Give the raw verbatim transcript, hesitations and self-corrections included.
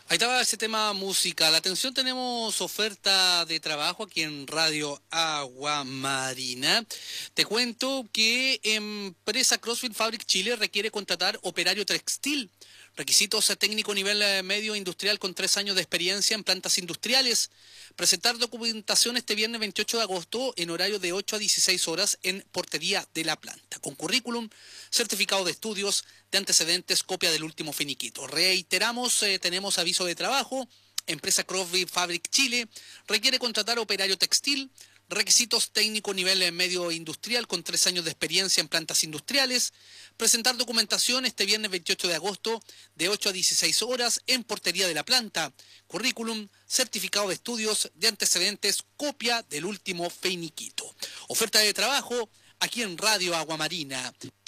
Ahí estaba ese tema musical. Atención, tenemos oferta de trabajo aquí en Radio Agua Marina. Te cuento que empresa CrossFit Fabric Chile requiere contratar operario textil. Requisitos a técnico nivel eh, medio industrial con tres años de experiencia en plantas industriales. Presentar documentación este viernes veintiocho de agosto en horario de ocho a dieciséis horas en portería de la planta. Con currículum, certificado de estudios, de antecedentes, copia del último finiquito. Reiteramos, eh, tenemos aviso de trabajo. Empresa CrossFit Fabric Chile requiere contratar operario textil. Requisitos técnico nivel eh, medio industrial con tres años de experiencia en plantas industriales. Presentar documentación este viernes veintiocho de agosto de ocho a dieciséis horas en portería de la planta. Currículum, certificado de estudios, de antecedentes, copia del último finiquito. Oferta de trabajo aquí en Radio Aguamarina.